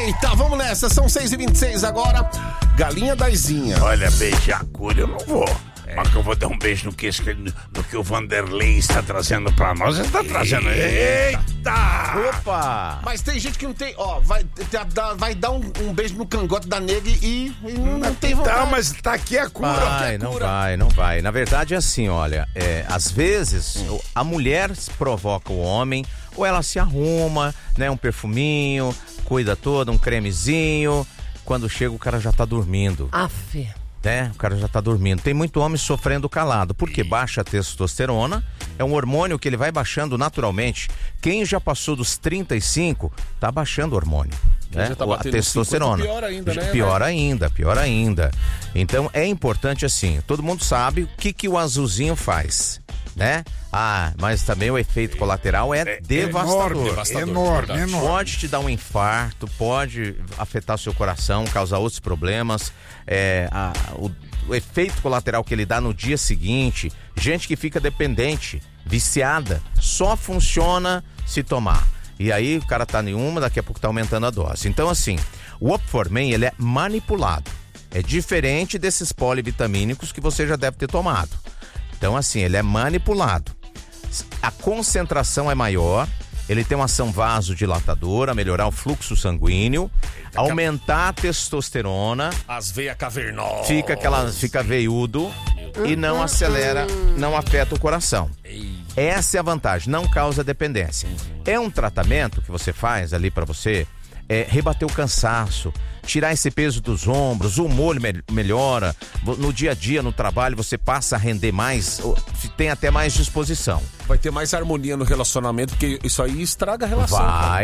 Eita, vamos nessa, são 6h26 agora. Galinha Daizinha. Olha, beijar a cura eu não vou. Mas que eu vou dar um beijo no que o Vanderlei está trazendo pra nós. Ele está trazendo. Eita! Opa! Mas tem gente que não tem, ó, vai dar um beijo no cangote da nega e não tem vontade. Tá, mas tá aqui a cura. Não vai. Na verdade é assim, olha, às vezes a mulher prova o homem, ou ela se arruma, né, um perfuminho, cuida todo, um cremezinho, quando chega o cara já tá dormindo. Aff. Né? O cara já tá dormindo. Tem muito homem sofrendo calado, porque baixa a testosterona, é um hormônio que ele vai baixando naturalmente. Quem já passou dos 35, tá baixando o hormônio. Né? Tá a testosterona. 50, pior ainda, né? Pior ainda. Então é importante assim, todo mundo sabe o que o azulzinho faz, né? Mas também o efeito colateral é devastador. Enorme. Pode te dar um infarto, pode afetar o seu coração, causar outros problemas. O efeito colateral que ele dá no dia seguinte, gente que fica dependente, viciada, só funciona se tomar. E aí o cara tá em uma, daqui a pouco tá aumentando a dose. Então assim, o Up for Men, ele é manipulado. É diferente desses polivitamínicos que você já deve ter tomado. Então assim, ele é manipulado. A concentração é maior, ele tem uma ação vasodilatadora, melhorar o fluxo sanguíneo, aumentar a testosterona. As veias cavernosas. Fica veiudo e não acelera, não afeta o coração. Essa é a vantagem, não causa dependência. É um tratamento que você faz ali pra você rebater o cansaço, tirar esse peso dos ombros, o humor melhora, no dia a dia, no trabalho, você passa a render mais, tem até mais disposição. Vai ter mais harmonia no relacionamento, porque isso aí estraga a relação.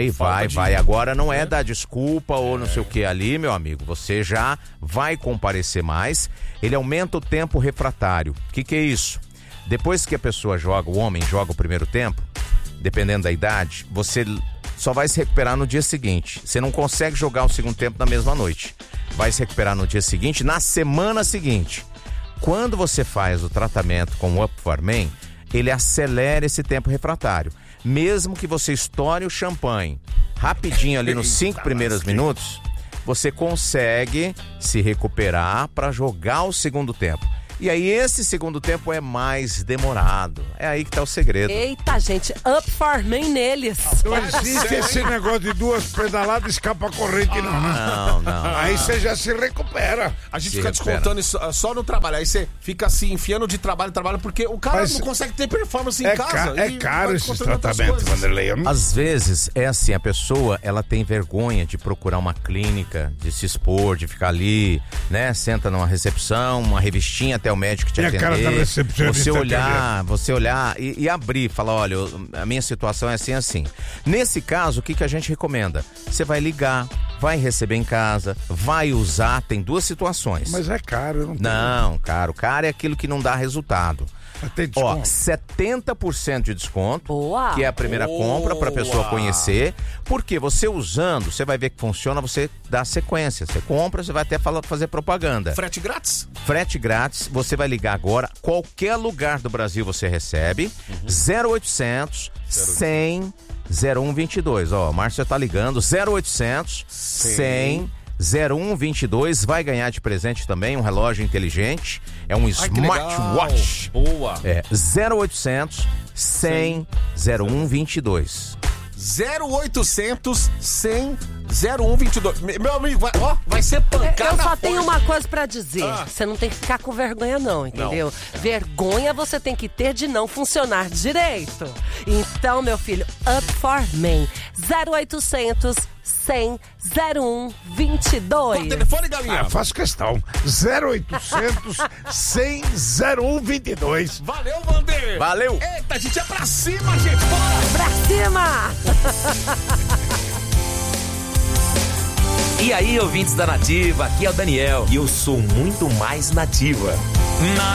Vai. Agora não é dar desculpa ou não sei o que ali, meu amigo. Você já vai comparecer mais. Ele aumenta o tempo refratário. O que é isso? Depois que a pessoa joga, o homem joga o primeiro tempo, dependendo da idade, você só vai se recuperar no dia seguinte. Você não consegue jogar o segundo tempo na mesma noite. Vai se recuperar no dia seguinte, na semana seguinte. Quando você faz o tratamento com o Up for Men, ele acelera esse tempo refratário. Mesmo que você estoure o champanhe rapidinho ali nos 5 primeiros minutos, você consegue se recuperar para jogar o segundo tempo. E aí esse segundo tempo é mais demorado. É aí que tá o segredo. Eita, gente, Up for Men neles. Não existe esse negócio de 2 pedaladas e escapa a corrente, não, né? Não. Aí você já se recupera. A gente fica descontando isso só no trabalho. Aí você fica se enfiando de trabalho, porque o cara não consegue ter performance em casa. É caro esses tratamentos, Vanderlei. Às vezes é assim, a pessoa, ela tem vergonha de procurar uma clínica, de se expor, de ficar ali, né? Senta numa recepção, uma revistinha até o médico te atender. A cara da recepcionista você olhar e abrir, falar, olha, a minha situação é assim. Nesse caso, o que a gente recomenda? Você vai ligar, vai receber em casa, vai usar, tem 2 situações. Mas é caro, não, caro é aquilo que não dá resultado. Tem desconto. 70% de desconto. Boa. Que é a primeira compra para a pessoa conhecer. Porque você usando, você vai ver que funciona, você dá sequência. Você compra, você vai até fazer propaganda. Frete grátis? Frete grátis, você vai ligar agora, qualquer lugar do Brasil você recebe, 0800 100 0122. Ó, o Márcio tá ligando, 0800 100 0122, vai ganhar de presente também um relógio inteligente, é um smartwatch. Boa. 0800 100 0122. 0800 100 0122. Meu amigo, vai ser pancada. Eu só tenho uma coisa pra dizer. Você não tem que ficar com vergonha não, entendeu? Vergonha você tem que ter de não funcionar direito. Então, meu filho, Up for Men, 0800 100 0122. Qual telefone, galinha? Faço questão. 0800 100 0122. Valeu, Vander. Valeu. Eita, a gente é pra cima, gente. Bora. Pra cima. E aí, ouvintes da Nativa, aqui é o Daniel e eu sou muito mais nativa.